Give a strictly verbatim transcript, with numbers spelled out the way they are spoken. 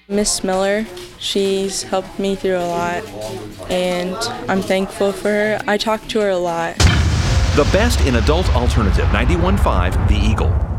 Miss Miller, she's helped me through a lot, and I'm thankful for her. I talk to her a lot. The best in adult alternative, ninety-one point five The Eagle.